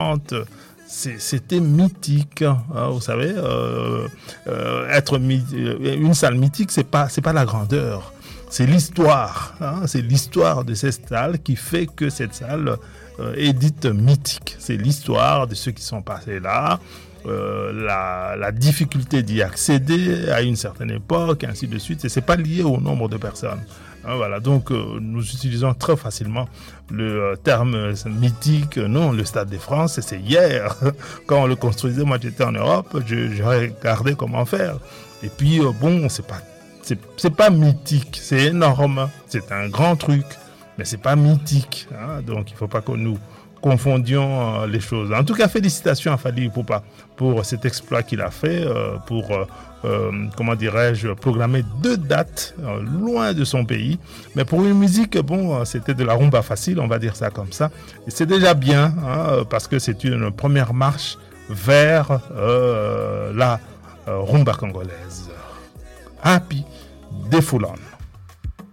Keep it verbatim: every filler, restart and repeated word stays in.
soixante, c'est, c'était mythique. Hein, vous savez, euh, euh, être my- une salle mythique, c'est pas, c'est pas la grandeur. C'est l'histoire. Hein, c'est l'histoire de cette salle qui fait que cette salle euh, est dite mythique. C'est l'histoire de ceux qui sont passés là. Euh, la, la difficulté d'y accéder à une certaine époque, ainsi de suite, et c'est pas lié au nombre de personnes. Hein, voilà, donc euh, nous utilisons très facilement le euh, terme euh, mythique. Non, le Stade de France, c'est hier. Quand on le construisait, moi j'étais en Europe, je, je regardais comment faire. Et puis euh, bon, c'est pas, c'est, c'est pas mythique, c'est énorme, c'est un grand truc, mais c'est pas mythique. Hein, donc il faut pas que nous confondions euh, les choses. En tout cas, félicitations à Fally Ipupa pour cet exploit qu'il a fait, euh, pour, euh, euh, comment dirais-je, programmer deux dates euh, loin de son pays. Mais pour une musique, bon, euh, c'était de la rumba facile, on va dire ça comme ça. Et c'est déjà bien, hein, parce que c'est une première marche vers euh, la euh, rumba congolaise. Happy Defoulon.